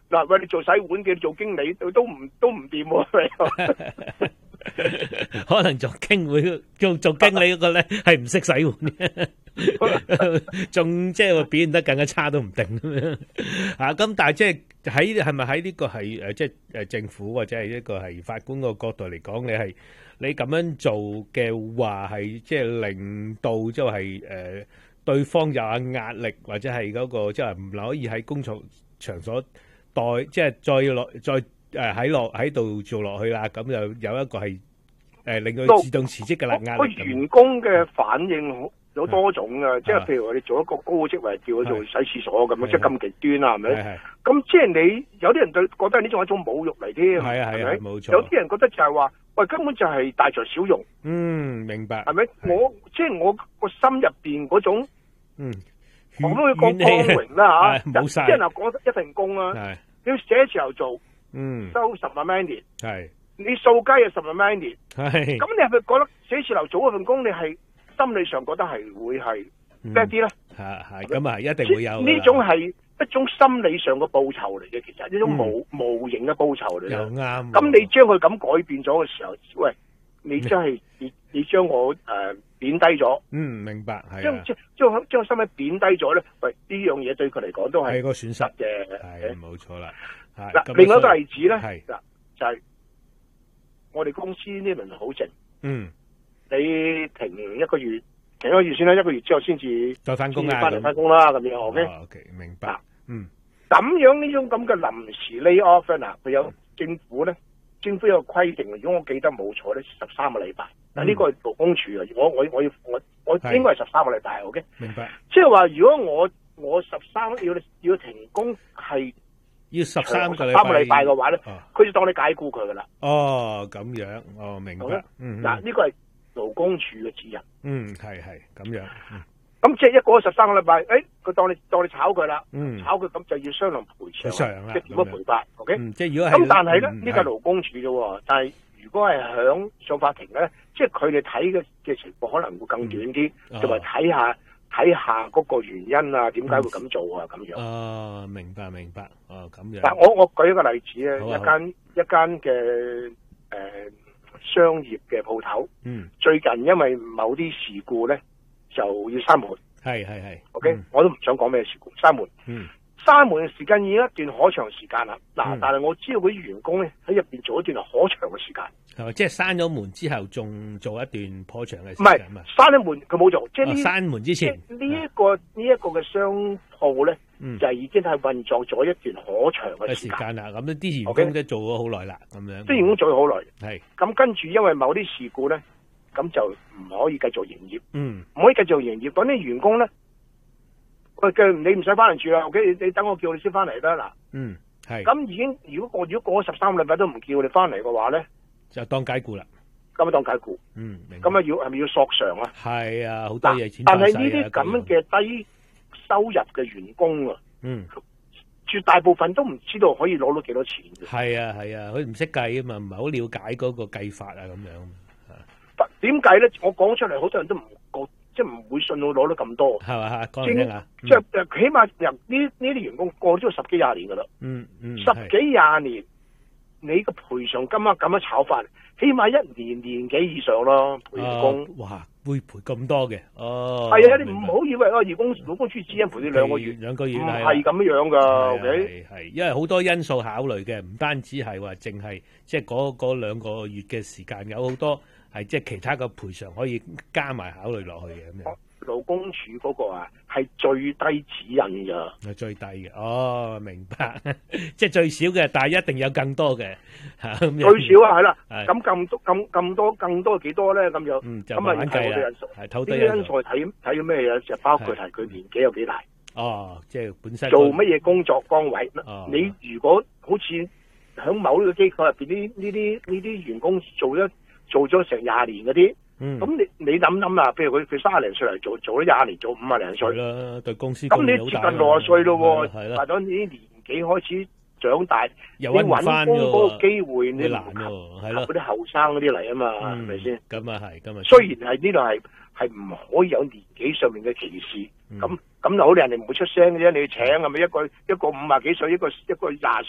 嗱，喂，你做洗碗嘅，你做經理都唔掂喎。 可能做經理嗰個咧係唔識洗碗嘅，仲即係話表現得更加差都唔定咁樣啊！咁但係即係係咪喺呢個係即係政府或者係一個係法官個角度嚟講，你咁樣做嘅話係即係令到即係對方有壓力，或者係嗰個即係唔可以喺工作場所即係再喺度做落去啦，咁就有一個係令佢自動辭職嘅壓力。 個員工嘅反應有多種嘅，即係譬如話你做一個高職位，叫佢做洗廁所咁樣，即係咁極端啦，係咪？咁即係你有啲人覺得呢種係一種侮辱嚟添， 係啊，冇錯。 有啲人覺得就係話，喂，根本就係大材小用。 明白。 係咪？我個心入邊嗰種，我可唔可以講光榮啦嚇？ 冇晒。 即係嗱，講一份工啦，你要寫字樓做，收10萬蚊一年，你掃街又10萬蚊一年，咁你係咪覺得寫字樓做嗰份工，你係心理上覺得係會係低啲咧？ 係咁啊，一定會有。 呢種係一種心理上嘅報酬嚟嘅，其實呢種無形嘅報酬嚟嘅。 又啱。 咁你將佢咁改變咗嘅時候，喂，你真係你將我貶低咗。 明白。係。 將心理貶低咗咧，喂，呢樣嘢對佢嚟講都係個損失嘅。 係冇錯啦。 嗱，另外一個例子咧，嗱就係我哋公司呢輪好靜。你停一個月算啦，一個月之後先至再翻工啦， 翻嚟翻工啦，咁樣 OK？ 明白。 咁樣呢種咁嘅臨時 lay off 咧，嗱，佢有政府咧，政府有個規定，如果我記得冇錯咧，13個禮拜。嗱，呢個係勞工處嘅，我應該係13個禮拜 OK？ 明白。 即係話，如果我13要停工係要13個禮拜嘅話咧，佢就當你解僱佢噶啦。 咁樣，明白。 嗱，呢個係勞工處嘅指引。 係咁樣。 咁即係一過13個禮拜，佢當你炒佢啦，炒佢咁就要商量賠償，即係點樣賠法 ，OK？ 即係如果咁但係咧，呢個係勞工處啫，但係如果係響上法庭咧，即係佢哋睇嘅情況可能會更短啲，同埋睇下嗰個原因啊，點解會咁做啊，咁樣。 明白。咁樣。 但我舉一個例子咧，一間嘅商業嘅鋪頭，最近因為某啲事故咧，就要閂門。 係。 OK，我都唔想講咩事故，閂門。閂門嘅時間已經一段可長時間啦。嗱，但係我知道嗰啲員工咧喺入邊做一段可長嘅時間。 即係閂咗門之後，仲做一段頗長嘅時間。 唔係閂咗門，佢冇做，即係閂門之前。 呢一個嘅商鋪咧，就已經係運作咗一段可長嘅時間啦。咁啲員工都做咗好耐啦，咁樣。 啲員工做咗好耐。 係。咁跟住因為某啲事故咧，咁就唔可以繼續營業。唔可以繼續營業。咁啲員工咧，喂，你唔使翻嚟住啦 ，OK？你等我叫你先翻嚟啦。嗱。係。咁已經，如果過咗13個禮拜都唔叫你翻嚟嘅話咧， 就當解僱啦。 咁啊當解僱。咁啊係咪要索償啊？ 係啊，好多嘢錢。 但係呢啲咁嘅低收入嘅員工啊，絕大部分都唔知道可以攞到幾多錢嘅。 係啊，佢唔識計啊嘛，唔係好了解嗰個計法啊咁樣。 點解咧？我講出嚟，好多人都唔覺，即係唔會信我攞到咁多。 係嘛？講嚟聽下。 即係起碼呢啲員工過咗10幾20年噶啦。10幾20年，你個賠償金額咁樣炒法，起碼1年幾以上咯，賠員工。 哇，會賠咁多嘅？ 係啊，你唔好以為勞工處只因賠你2個月， 兩個月唔係咁樣噶。 係，因為好多因素考慮嘅，唔單止係話淨係即係嗰2個月嘅時間，有好多係即係其他嘅賠償可以加埋考慮落去嘅咁樣。 勞工處嗰個啊係最低指引咋， 係最低嘅。明白，即係最少嘅，但係一定有更多嘅最少啊，係啦。咁更多幾多咧？咁樣就慢慢計啦。 呢啲因素睇咩嘢？就包括係佢年紀有幾大。 即係本身做乜嘢工作崗位？你如果好似喺某呢個機構入邊呢啲員工做咗成20年嗰啲。咁你諗諗啊，譬如佢30零歲嚟做咗20年，做50零歲啦，對公司咁你接近60歲咯，大咗你啲年紀開始長大，你揾工嗰個機會你難喎，係咯，嗰啲後生嗰啲嚟啊嘛，係咪先？咁啊係，咁啊。雖然係呢度係唔可以有年紀上面嘅歧視，咁就好多人哋唔會出聲嘅啫。你請係咪一個50幾歲，一個20